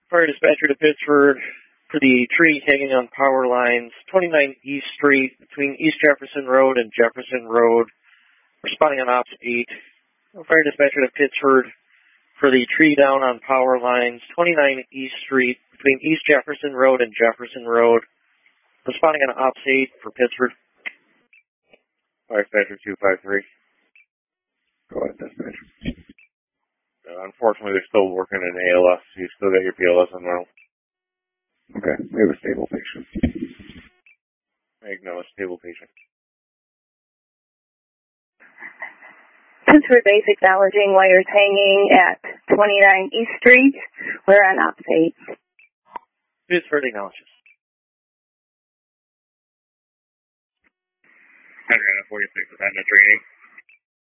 Fire dispatcher to Pittsford for the tree hanging on power lines, 29 East Street between East Jefferson Road and Jefferson Road. Responding on Ops 8. Fire dispatcher to Pittsford for the tree down on power lines, 29 East Street between East Jefferson Road and Jefferson Road. Responding on Ops 8 for Pittsford. Fire dispatcher 253. Go ahead, dispatcher. Unfortunately, they're still working in ALS. You still got your PLS on normal. Okay, we have a stable patient. Acknowledge stable patient. Pittsford base acknowledging wires hanging at 29 East Street. We're on Ops 8. Pittsford acknowledges. 146 is on the training.